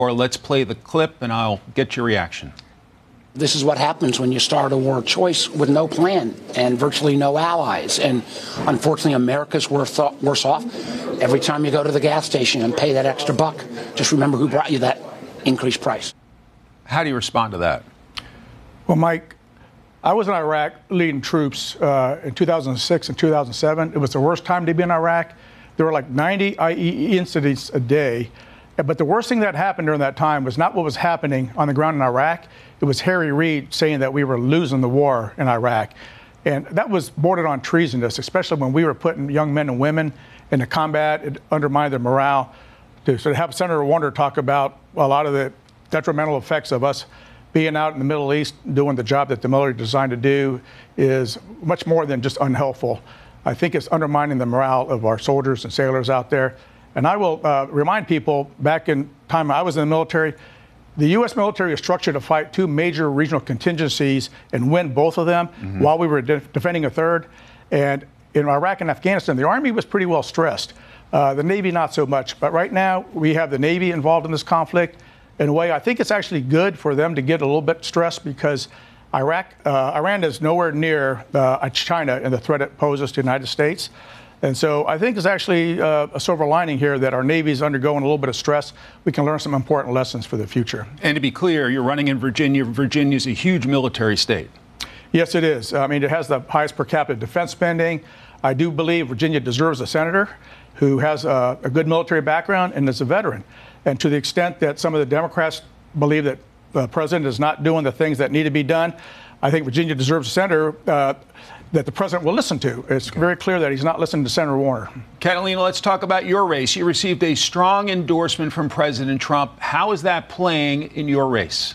Or let's play the clip and I'll get your reaction. This is what happens when you start a war of choice with no plan and virtually no allies. And unfortunately, America's worse off. Every time you go to the gas station and pay that extra buck, just remember who brought you that increased price. How do you respond to that? Well, Mike, I was in Iraq leading troops in 2006 and 2007. It was the worst time to be in Iraq. There were like 90 IED incidents a day. But the worst thing that happened during that time was not what was happening on the ground in Iraq. It was Harry Reid saying that we were losing the war in Iraq. And that was bordered on treasonous, especially when we were putting young men and women into combat. It undermined their morale. To have Senator Warner talk about a lot of the detrimental effects of us being out in the Middle East doing the job that the military is designed to do is much more than just unhelpful. I think it's undermining the morale of our soldiers and sailors out there. And I will remind people, back in time I was in the military, the U.S. military was structured to fight two major regional contingencies and win both of them while we were defending a third. And in Iraq and Afghanistan, the Army was pretty well stressed. The Navy, not so much. But right now, we have the Navy involved in this conflict. In a way, I think it's actually good for them to get a little bit stressed because Iran is nowhere near China and the threat it poses to the United States. And so I think there's actually a silver lining here that our Navy is undergoing a little bit of stress. We can learn some important lessons for the future. And to be clear, you're running in Virginia. Virginia is a huge military state. Yes, it is. I mean, it has the highest per capita defense spending. I do believe Virginia deserves a senator who has a good military background and is a veteran. And to the extent that some of the Democrats believe that the president is not doing the things that need to be done, I think Virginia deserves a senator that the president will listen to. It's very clear that he's not listening to Senator Warner. Catalina, let's talk about your race. You received a strong endorsement from President Trump. How is that playing in your race?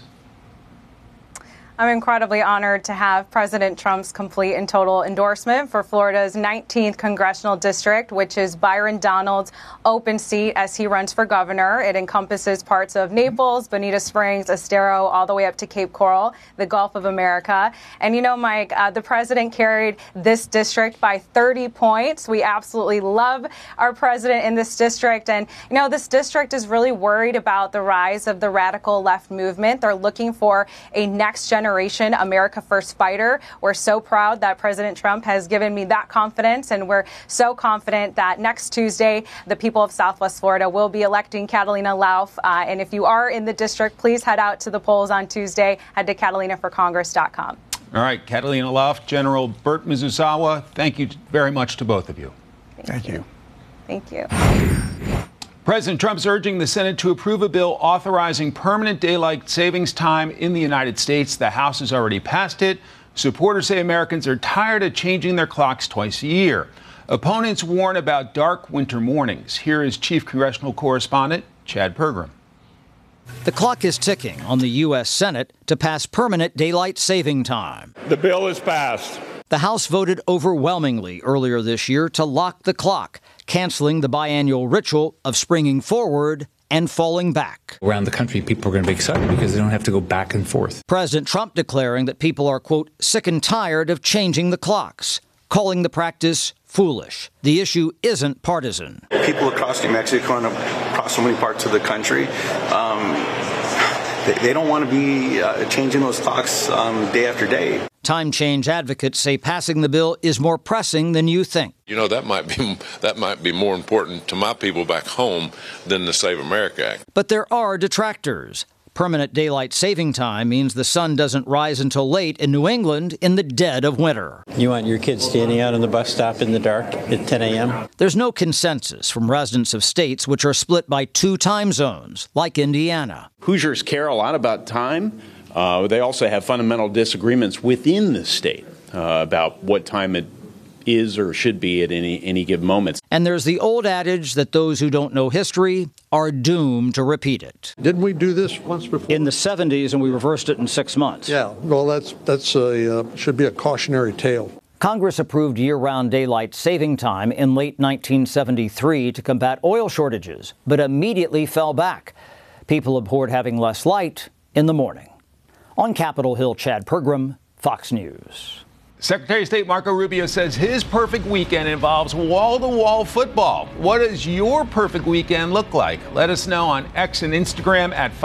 I'm incredibly honored to have President Trump's complete and total endorsement for Florida's 19th congressional district, which is Byron Donalds' open seat as he runs for governor. It encompasses parts of Naples, Bonita Springs, Estero, all the way up to Cape Coral, the Gulf of America. And you know, Mike, the president carried this district by 30 points. We absolutely love our president in this district. And, you know, this district is really worried about the rise of the radical left movement. They're looking for a next generation America First fighter. We're so proud that President Trump has given me that confidence, and we're so confident that next Tuesday, the people of Southwest Florida will be electing Catalina Lauf. And if you are in the district, please head out to the polls on Tuesday. Head to CatalinaForCongress.com. All right, Catalina Lauf, General Burt Mizusawa, thank you very much to both of you. Thank you. Thank you. President Trump's urging the Senate to approve a bill authorizing permanent daylight savings time in the United States. The House has already passed it. Supporters say Americans are tired of changing their clocks twice a year. Opponents warn about dark winter mornings. Here is Chief Congressional Correspondent Chad Pergram. The clock is ticking on the U.S. Senate to pass permanent daylight saving time. The bill is passed. The House voted overwhelmingly earlier this year to lock the clock, canceling the biannual ritual of springing forward and falling back. Around the country, people are going to be excited because they don't have to go back and forth. President Trump declaring that people are, quote, sick and tired of changing the clocks, calling the practice foolish. The issue isn't partisan. People across New Mexico and across so many parts of the country, they don't want to be changing those clocks day after day. Time change advocates say passing the bill is more pressing than you think. You know, that might be more important to my people back home than the Save America Act. But there are detractors. Permanent daylight saving time means the sun doesn't rise until late in New England in the dead of winter. You want your kids standing out on the bus stop in the dark at 10 a.m.? There's no consensus from residents of states which are split by two time zones, like Indiana. Hoosiers care a lot about time. They also have fundamental disagreements within the state about what time it is or should be at any given moment. And there's the old adage that those who don't know history are doomed to repeat it. Didn't we do this once before? In the 70s, and we reversed it in 6 months. Yeah, well, that's should be a cautionary tale. Congress approved year-round daylight saving time in late 1973 to combat oil shortages, but immediately fell back. People abhorred having less light in the morning. On Capitol Hill, Chad Pergram, Fox News. Secretary of State Marco Rubio says his perfect weekend involves wall-to-wall football. What does your perfect weekend look like? Let us know on X and Instagram at